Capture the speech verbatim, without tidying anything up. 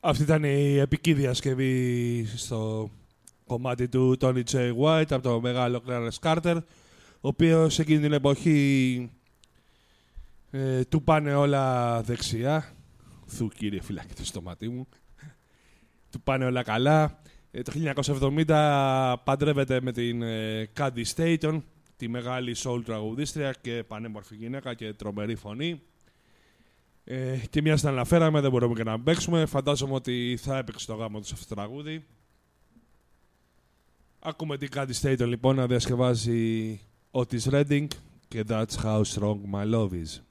Αυτή ήταν η επική διασκευή στο κομμάτι του Tony J. White από το μεγάλο Clarence Carter, ο οποίος εκείνη την εποχή ε, του πάνε όλα δεξιά. Θου κύριε φυλάκη στο μάτι μου. Του πάνε όλα καλά. Ε, το χίλια εννιακόσια εβδομήντα παντρεύεται με την ε, Candy Staton, τη μεγάλη soul τραγουδίστρια και πανέμορφη γυναίκα και τρομερή φωνή. Ε, και μια την αναφέραμε, δεν μπορούμε και να παίξουμε. Φαντάζομαι ότι θα έπαιξε το γάμο του σε αυτό το τραγούδι. Ακούμε την Candy Staton λοιπόν να διασκευάζει Otis Redding και That's How Strong My Love Is.